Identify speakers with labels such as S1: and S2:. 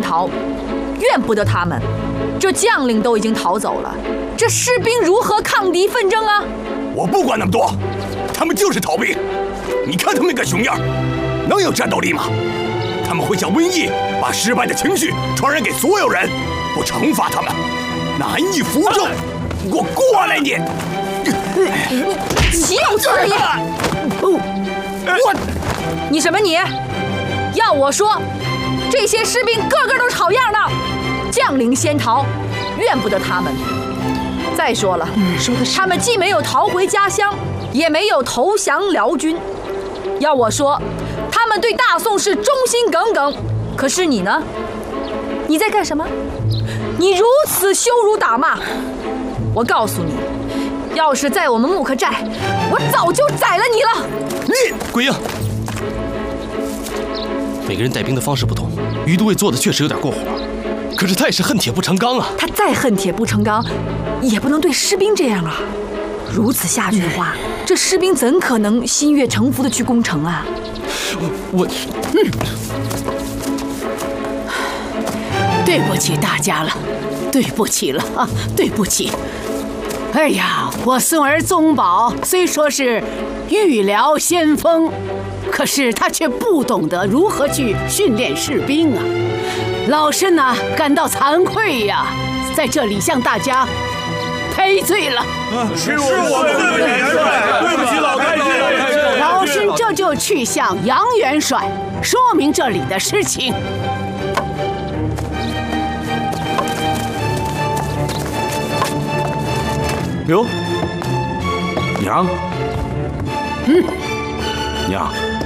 S1: 逃，怨不得他们。这将领都已经逃走了，这士兵如何抗敌纷争啊？
S2: 我不管那么多，他们就是逃兵。你看他们那个熊样，能有战斗力吗？他们会像瘟疫，把失败的情绪传染给所有人。不惩罚他们，难以服众。给我过来你！
S1: 岂有此理！你什么你？要我说，这些士兵个个都是好样的。将领先逃，怨不得他们。再说了，他们既没有逃回家乡，也没有投降辽军。要我说，他们对大宋是忠心耿耿。可是你呢？你在干什么？你如此羞辱打骂！我告诉你，要是在我们木克寨，我早就宰了你了。
S3: 桂英，每个人带兵的方式不同，于都尉做的确实有点过火，可是他也是恨铁不成钢啊。
S1: 他再恨铁不成钢，也不能对士兵这样啊！如此下去的话，这士兵怎可能心悦诚服的去攻城啊？
S4: 对不起大家了，对不起了啊，对不起。哎呀，我孙儿宗保虽说是御辽先锋，可是他却不懂得如何去训练士兵啊。老身呢，感到惭愧呀，在这里向大家赔罪了。
S2: 是我们的元帅，对不起老太君。
S4: 老身这就去向杨元帅说明这里的事情。
S5: 哟，娘，娘。